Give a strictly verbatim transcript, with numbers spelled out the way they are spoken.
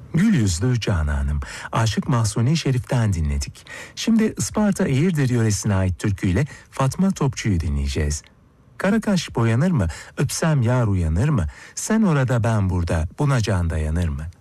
Gül yüzlü Canan'ım, Aşık Mahsuni Şerif'ten dinledik. Şimdi Isparta Eğirdir yöresine ait türküyle Fatma Topçu'yu dinleyeceğiz. Karakaş boyanır mı, öpsem yar uyanır mı, sen orada ben burada, buna can dayanır mı?